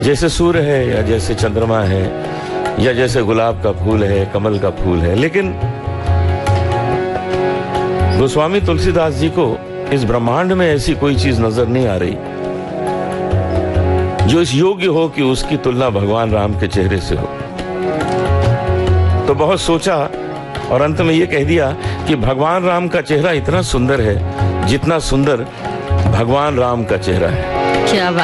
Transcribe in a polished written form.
जैसे सूर्य है या जैसे चंद्रमा है या जैसे गुलाब का फूल है, कमल का फूल है, लेकिन गोस्वामी तुलसीदास जी को इस ब्रह्मांड में ऐसी कोई चीज नजर नहीं आ रही जो इस योग्य हो कि उसकी तुलना भगवान राम के चेहरे से हो। तो बहुत सोचा और अंत में यह कह दिया कि भगवान राम का चेहरा इतना सुंदर है जितना सुंदर भगवान राम का चेहरा है। क्या